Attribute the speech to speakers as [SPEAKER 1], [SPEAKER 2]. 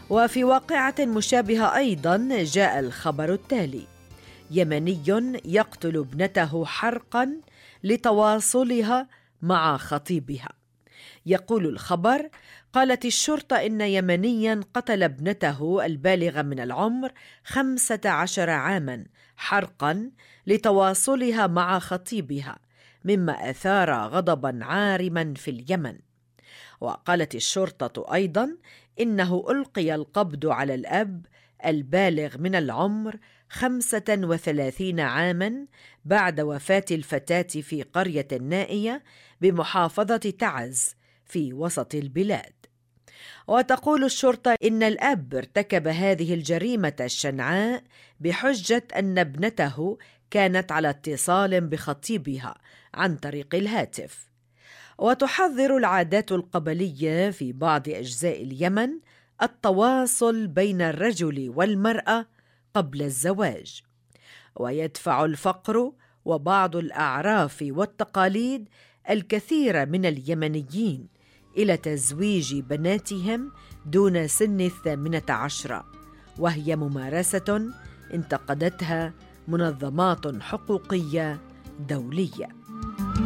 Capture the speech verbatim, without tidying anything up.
[SPEAKER 1] وفي واقعة مشابهة أيضاً جاء الخبر التالي: يمني يقتل ابنته حرقاً لتواصلها مع خطيبها. يقول الخبر: قالت الشرطة إن يمنياً قتل ابنته البالغة من العمر خمسة عشر عاماً حرقاً لتواصلها مع خطيبها، مما أثار غضباً عارماً في اليمن. وقالت الشرطة أيضاً إنه ألقي القبض على الأب البالغ من العمر خمسة وثلاثين عاماً بعد وفاة الفتاة في قرية نائية بمحافظة تعز في وسط البلاد. وتقول الشرطة إن الأب ارتكب هذه الجريمة الشنعاء بحجة أن ابنته كانت على اتصال بخطيبها عن طريق الهاتف. وتحذر العادات القبلية في بعض أجزاء اليمن التواصل بين الرجل والمرأة قبل الزواج، ويدفع الفقر وبعض الأعراف والتقاليد الكثير من اليمنيين إلى تزويج بناتهم دون سن الثامنة عشرة، وهي ممارسة انتقدتها منظمات حقوقية دولية.